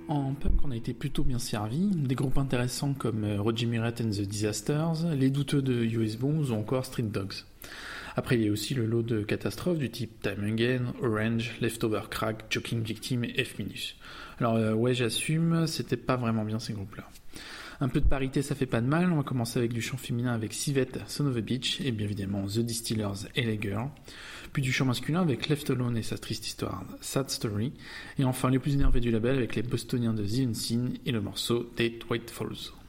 En punk, on a été plutôt bien servi, des groupes intéressants comme Roger Miret and the Disasters, les douteux de US Bones ou encore Street Dogs. Après, il y a aussi le lot de catastrophes du type Time Again, Orange, Leftover Crack, Joking Victim et F-. Alors ouais, j'assume, c'était pas vraiment bien ces groupes-là. Un peu de parité, ça fait pas de mal. On va commencer avec du chant féminin avec Civette, Son of a Bitch, et bien évidemment The Distillers et les Girls. Puis du chant masculin avec Left Alone et sa triste histoire, Sad Story. Et enfin les plus énervés du label avec les Bostoniens de The Unseen et le morceau Date White Falls.